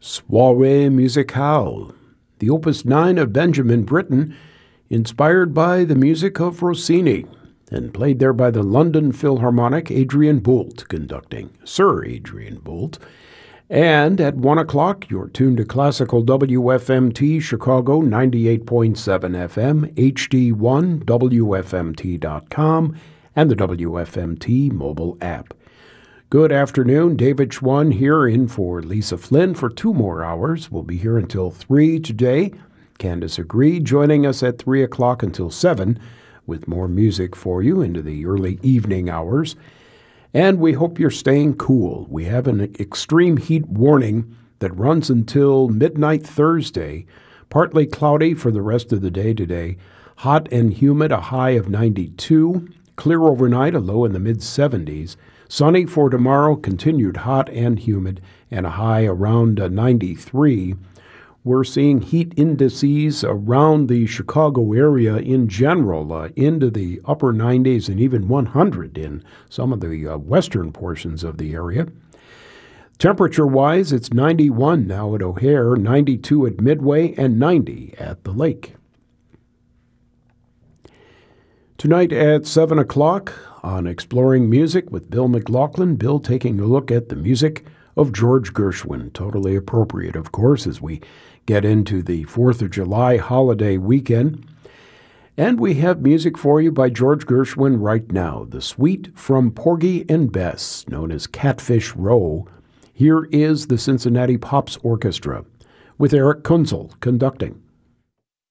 Soirée Musicale, the Opus 9 of Benjamin Britten, inspired by the music of Rossini, and played there by the London Philharmonic, Adrian Boult conducting, Sir Adrian Boult. And at 1 o'clock, you're tuned to classical WFMT Chicago 98.7 FM, HD1, WFMT.com, and the WFMT mobile app. Good afternoon, David Schwann here in for Lisa Flynn for 2 more hours. We'll be here until 3 today. Candace Agreed joining us at 3 o'clock until 7 with more music for you into the early evening hours. And we hope you're staying cool. We have an extreme heat warning that runs until midnight Thursday. Partly cloudy for the rest of the day today. Hot and humid, a high of 92. Clear overnight, a low in the mid-70s. Sunny for tomorrow, continued hot and humid, and a high around 93. We're seeing heat indices around the Chicago area in general, into the upper 90s and even 100 in some of the western portions of the area. Temperature-wise, it's 91 now at O'Hare, 92 at Midway, and 90 at the lake. Tonight at 7 o'clock on Exploring Music with Bill McLaughlin, Bill taking a look at the music of George Gershwin. Totally appropriate, of course, as we get into the 4th of July holiday weekend. And we have music for you by George Gershwin right now, the suite from Porgy and Bess, known as Catfish Row. Here is the Cincinnati Pops Orchestra with Eric Kunzel conducting.